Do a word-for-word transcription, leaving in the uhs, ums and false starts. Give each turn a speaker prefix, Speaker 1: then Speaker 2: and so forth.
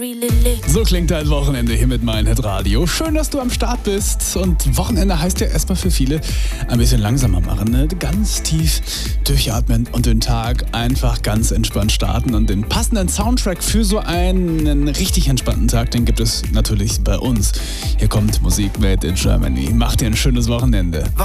Speaker 1: So klingt dein Wochenende hier mit mein Hit Radio. Schön, dass du am Start bist. Und Wochenende heißt ja erstmal für viele ein bisschen langsamer machen. Ne? Ganz tief durchatmen und den Tag einfach ganz entspannt starten. Und den passenden Soundtrack für so einen richtig entspannten Tag, den gibt es natürlich bei uns. Hier kommt Musik made in Germany. Mach dir ein schönes Wochenende.